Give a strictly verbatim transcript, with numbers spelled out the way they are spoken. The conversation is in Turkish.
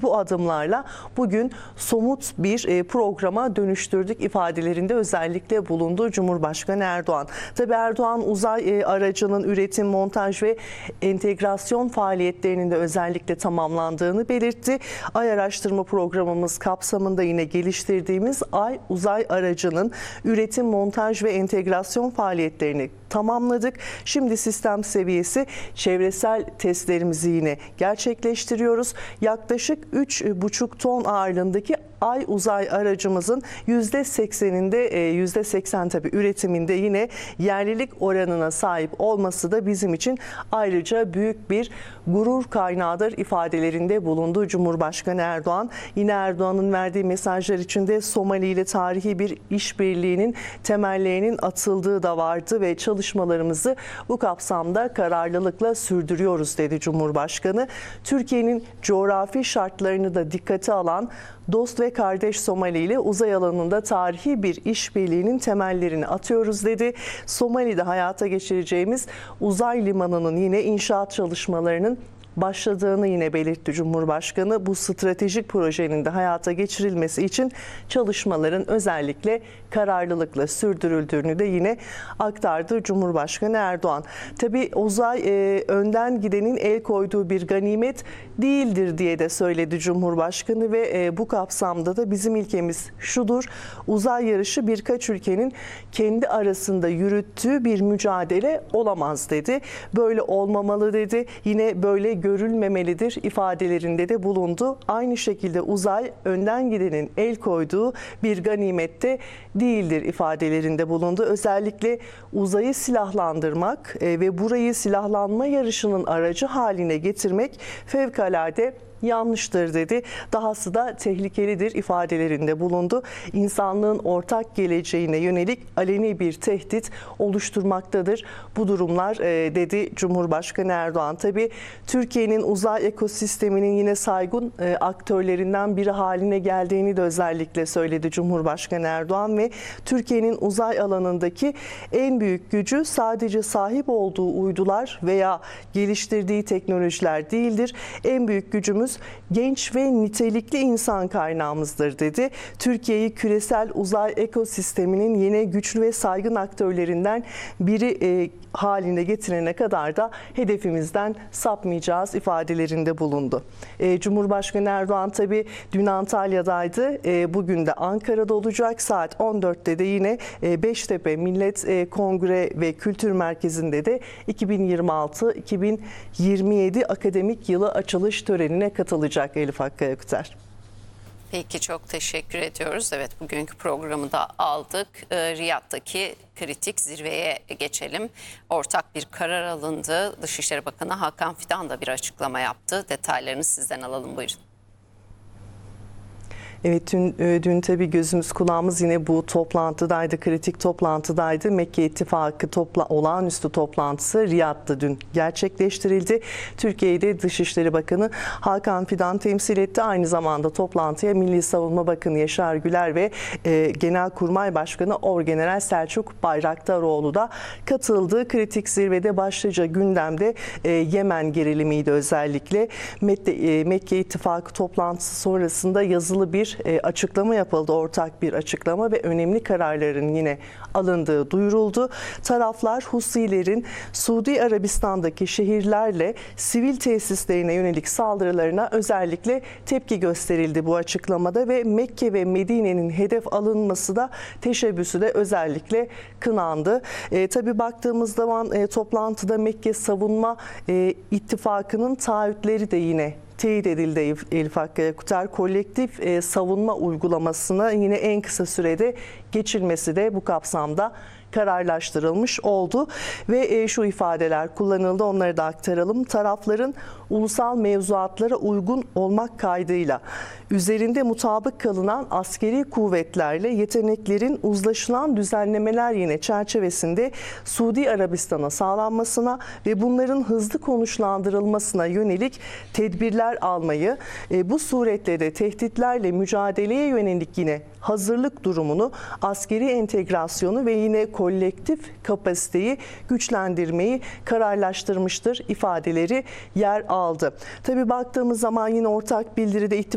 bu adımlarla bugün somut bir programa dönüştürdük ifadelerinde özellikle bulundu Cumhurbaşkanı Erdoğan. Tabii Erdoğan uzay aracının üretim, montaj ve entegrasyon faaliyetlerinin de özellikle tamamlandığını belirtti. Ay araştırma programımız kapsamında yine geliştirdiğimiz Ay uzay aracının üretim, montaj ve entegrasyon faaliyetlerini tamamladık. Şimdi sistem seviyesi çevresel testlerimizi yine gerçekleştiriyoruz. Yaklaşık üç buçuk ton ağırlığındaki Ay uzay aracımızın yüzde sekseninde yüzde seksen tabii üretiminde yine yerlilik oranına sahip olması da bizim için ayrıca büyük bir gurur kaynağıdır ifadelerinde bulundu Cumhurbaşkanı Erdoğan. Yine Erdoğan'ın verdiği mesajlar içinde Somali ile tarihi bir işbirliğinin temellerinin atıldığı da vardı ve çalışmalarımızı bu kapsamda kararlılıkla sürdürüyoruz dedi Cumhurbaşkanı. Türkiye'nin coğrafi şartlarını da dikkate alan dost ve kardeş Somali ile uzay alanında tarihi bir işbirliğinin temellerini atıyoruz dedi. Somali'de hayata geçireceğimiz uzay limanının yine inşaat çalışmalarının başladığını yine belirtti Cumhurbaşkanı. Bu stratejik projenin de hayata geçirilmesi için çalışmaların özellikle kararlılıkla sürdürüldüğünü de yine aktardı Cumhurbaşkanı Erdoğan. Tabii uzay e, önden gidenin el koyduğu bir ganimet değildir diye de söyledi Cumhurbaşkanı ve e, bu kapsamda da bizim ilkemiz şudur: uzay yarışı birkaç ülkenin kendi arasında yürüttüğü bir mücadele olamaz dedi. Böyle olmamalı dedi. Yine böyle görülmemelidir ifadelerinde de bulundu. Aynı şekilde uzay önden gidenin el koyduğu bir ganimette değildir ifadelerinde bulundu. Özellikle uzayı silahlandırmak ve burayı silahlanma yarışının aracı haline getirmek fevkalade yanlıştır dedi. Dahası da tehlikelidir ifadelerinde bulundu. İnsanlığın ortak geleceğine yönelik aleni bir tehdit oluşturmaktadır bu durumlar dedi Cumhurbaşkanı Erdoğan. Tabii Türkiye'nin uzay ekosisteminin yine saygın aktörlerinden biri haline geldiğini de özellikle söyledi Cumhurbaşkanı Erdoğan ve Türkiye'nin uzay alanındaki en büyük gücü sadece sahip olduğu uydular veya geliştirdiği teknolojiler değildir. En büyük gücümüz genç ve nitelikli insan kaynağımızdır dedi. Türkiye'yi küresel uzay ekosisteminin yine güçlü ve saygın aktörlerinden biri e, haline getirene kadar da hedefimizden sapmayacağız ifadelerinde bulundu. E, Cumhurbaşkanı Erdoğan tabii dün Antalya'daydı. E, bugün de Ankara'da olacak. Saat on dörtte de yine e, Beştepe Millet e, Kongre ve Kültür Merkezi'nde de iki bin yirmi altı iki bin yirmi yedi akademik yılı açılış törenine katılacak Elif Hakkı Ayaküter. Peki, çok teşekkür ediyoruz. Evet, bugünkü programı da aldık. Ee, Riyad'daki kritik zirveye geçelim. Ortak bir karar alındı. Dışişleri Bakanı Hakan Fidan da bir açıklama yaptı. Detaylarını sizden alalım, buyurun. Evet, dün, dün tabii gözümüz kulağımız yine bu toplantıdaydı, kritik toplantıdaydı. Mekke İttifakı topla, olağanüstü toplantısı Riyad'da dün gerçekleştirildi. Türkiye'de Dışişleri Bakanı Hakan Fidan temsil etti. Aynı zamanda toplantıya Milli Savunma Bakanı Yaşar Güler ve e, Genelkurmay Başkanı Orgeneral Selçuk Bayraktaroğlu da katıldı. Kritik zirvede başlıca gündemde e, Yemen gerilimiydi özellikle. Mekke, e, Mekke İttifakı toplantısı sonrasında yazılı bir açıklama yapıldı, ortak bir açıklama ve önemli kararların yine alındığı duyuruldu. Taraflar Husilerin Suudi Arabistan'daki şehirlerle sivil tesislerine yönelik saldırılarına özellikle tepki gösterildi bu açıklamada ve Mekke ve Medine'nin hedef alınması da teşebbüsü de özellikle kınandı. E, tabii baktığımız zaman e, toplantıda Mekke Savunma e, İttifakı'nın taahhütleri de yine teyit edildi. Elif Hakkı Ayaküter kolektif e, savunma uygulamasına yine en kısa sürede geçilmesi de bu kapsamda kararlaştırılmış oldu ve e, şu ifadeler kullanıldı, onları da aktaralım. Tarafların ulusal mevzuatlara uygun olmak kaydıyla üzerinde mutabık kalınan askeri kuvvetlerle yeteneklerin uzlaşılan düzenlemeler yine çerçevesinde Suudi Arabistan'a sağlanmasına ve bunların hızlı konuşlandırılmasına yönelik tedbirler almayı, e, bu suretle de tehditlerle mücadeleye yönelik yine hazırlık durumunu, askeri entegrasyonu ve yine kolektif kapasiteyi güçlendirmeyi kararlaştırmıştır ifadeleri yer aldı. Tabii baktığımız zaman yine ortak bildiride ittifak